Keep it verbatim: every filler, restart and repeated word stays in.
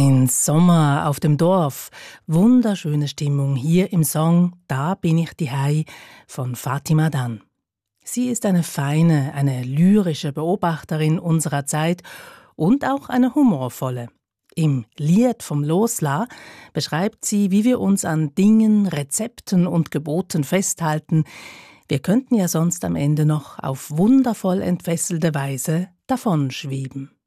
Ein Sommer auf dem Dorf. Wunderschöne Stimmung hier im Song »Da bin ich dihei« von Fatima Dan. Sie ist eine feine, eine lyrische Beobachterin unserer Zeit und auch eine humorvolle. Im Lied vom Losla beschreibt sie, wie wir uns an Dingen, Rezepten und Geboten festhalten. Wir könnten ja sonst am Ende noch auf wundervoll entfesselte Weise davonschweben.